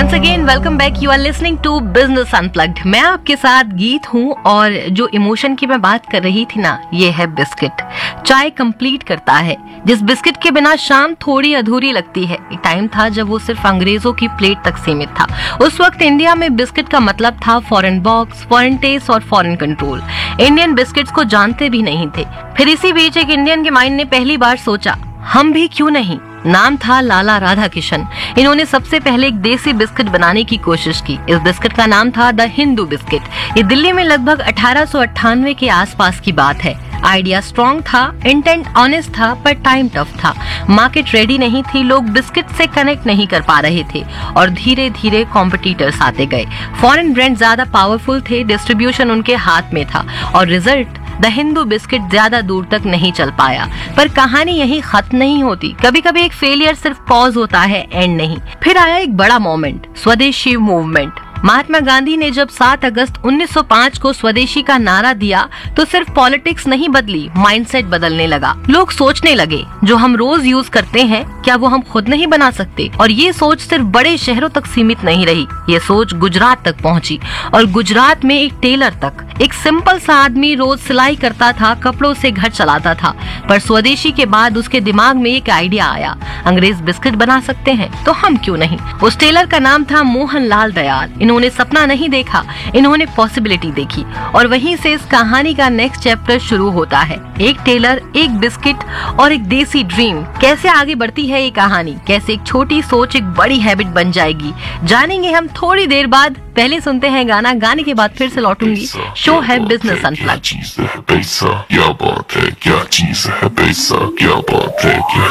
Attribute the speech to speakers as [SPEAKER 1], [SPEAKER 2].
[SPEAKER 1] Once again welcome back. You are listening to business unplugged. मैं आपके साथ गीत हूँ और जो इमोशन की मैं बात कर रही थी ना, ये है बिस्किट। चाय कंप्लीट करता है। जिस बिस्किट के बिना शाम थोड़ी अधूरी लगती है। एक टाइम था जब वो सिर्फ अंग्रेजों की प्लेट तक सीमित था। उस वक्त इंडिया में बिस्किट का मतलब था फॉरेन बॉक्स, फॉरेन टेस्ट और फॉरेन कंट्रोल। इंडियन बिस्किट्स को जानते भी नहीं थे। फिर इसी बीच एक इंडियन के माइंड ने पहली बार सोचा, हम भी क्यों नहीं। नाम था लाला राधाकिशन। इन्होंने सबसे पहले एक देसी बिस्किट बनाने की कोशिश की। इस बिस्किट का नाम था द हिंदू बिस्किट। ये दिल्ली में लगभग 1898 के आसपास की बात है। आइडिया स्ट्रॉन्ग था, इंटेंट ऑनेस्ट था, पर टाइम टफ था। मार्केट रेडी नहीं थी, लोग बिस्किट से कनेक्ट नहीं कर पा रहे थे और धीरे धीरे कॉम्पिटिटर्स आते गए। फॉरेन ब्रांड ज्यादा पावरफुल थे, डिस्ट्रीब्यूशन उनके हाथ में था और रिजल्ट द हिंदू बिस्किट ज्यादा दूर तक नहीं चल पाया। पर कहानी यही खत्म नहीं होती। कभी कभी एक फेलियर सिर्फ पॉज होता है, एंड नहीं। फिर आया एक बड़ा मोमेंट, स्वदेशी मूवमेंट। महात्मा गांधी ने जब 7 अगस्त 1905 को स्वदेशी का नारा दिया तो सिर्फ पॉलिटिक्स नहीं बदली, माइंडसेट बदलने लगा। लोग सोचने लगे, जो हम रोज यूज करते हैं क्या वो हम खुद नहीं बना सकते। और ये सोच सिर्फ बड़े शहरों तक सीमित नहीं रही, ये सोच गुजरात तक पहुंची और गुजरात में एक टेलर तक। एक सिंपल सा आदमी रोज सिलाई करता था, कपड़ों से घर चलाता था, पर स्वदेशी के बाद उसके दिमाग में एक आइडिया आया, अंग्रेज बिस्किट बना सकते हैं तो हम क्यों नहीं। उस टेलर का नाम था मोहन लाल दयाल। इन्होंने सपना नहीं देखा, इन्होंने पॉसिबिलिटी देखी और वहीं से इस कहानी का नेक्स्ट चैप्टर शुरू होता है। एक टेलर, एक बिस्किट और एक देसी ड्रीम। कैसे आगे बढ़ती है ये कहानी, कैसे एक छोटी सोच एक बड़ी हैबिट बन जाएगी, जानेंगे हम थोड़ी देर बाद। पहले सुनते हैं गाना, गाने के बाद फिर से लौटूंगी। शो है बिजनेस अनप्लग्ड।
[SPEAKER 2] क्या चीज है पैसा, क्या बात है, क्या चीज है पैसा, क्या बात है, क्या